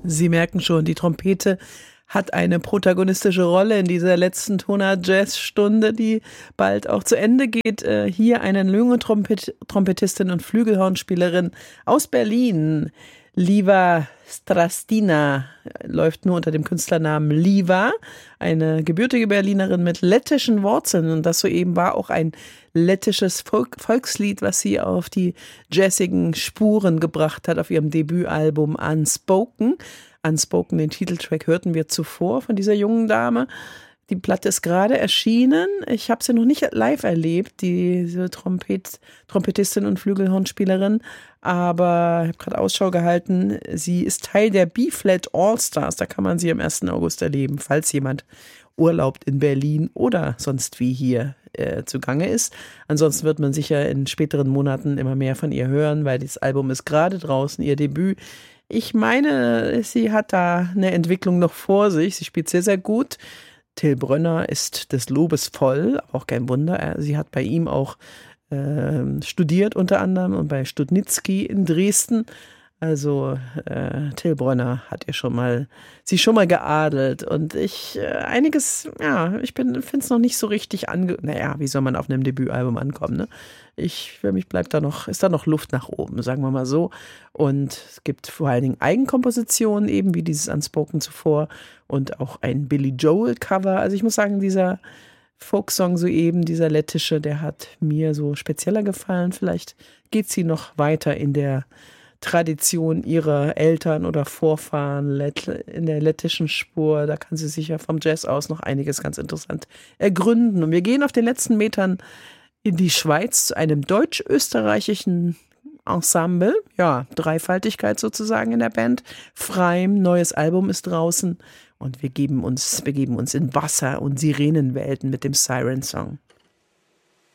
Sie merken schon, die Trompete hat eine protagonistische Rolle in dieser letzten Tonart-Jazz-Stunde, die bald auch zu Ende geht. Hier eine junge Trompetistin und Flügelhornspielerin aus Berlin, Liva Strastina, läuft nur unter dem Künstlernamen Liva, eine gebürtige Berlinerin mit lettischen Wurzeln. Und das soeben war auch ein lettisches Volkslied, was sie auf die jazzigen Spuren gebracht hat auf ihrem Debütalbum Unspoken. Unspoken, den Titeltrack hörten wir zuvor von dieser jungen Dame. Die Platte ist gerade erschienen. Ich habe sie noch nicht live erlebt, diese Trompetistin und Flügelhornspielerin. Aber ich habe gerade Ausschau gehalten. Sie ist Teil der B-Flat All-Stars. Da kann man sie am 1. August erleben, falls jemand urlaubt in Berlin oder sonst wie hier zugange ist. Ansonsten wird man sicher in späteren Monaten immer mehr von ihr hören, weil das Album ist gerade draußen, ihr Debüt. Ich meine, sie hat da eine Entwicklung noch vor sich. Sie spielt sehr, sehr gut. Till Brönner ist des Lobes voll, auch kein Wunder. Sie hat bei ihm auch studiert unter anderem und bei Studnitzky in Dresden. Also Till Brönner hat ihr sie schon mal geadelt und ich finde es noch nicht so richtig wie soll man auf einem Debütalbum ankommen, ne? Für mich ist da noch Luft nach oben, sagen wir mal so. Und es gibt vor allen Dingen Eigenkompositionen, eben wie dieses Unspoken zuvor und auch ein Billy Joel Cover. Also ich muss sagen, dieser Folksong soeben, dieser lettische, der hat mir so spezieller gefallen. Vielleicht geht sie noch weiter in der Tradition ihrer Eltern oder Vorfahren in der lettischen Spur. Da kann sie sicher vom Jazz aus noch einiges ganz interessant ergründen. Und wir gehen auf den letzten Metern in die Schweiz zu einem deutsch-österreichischen Ensemble. Ja, Dreifaltigkeit sozusagen in der Band. Freim, neues Album ist draußen und wir begeben uns in Wasser- und Sirenenwelten mit dem Siren Song.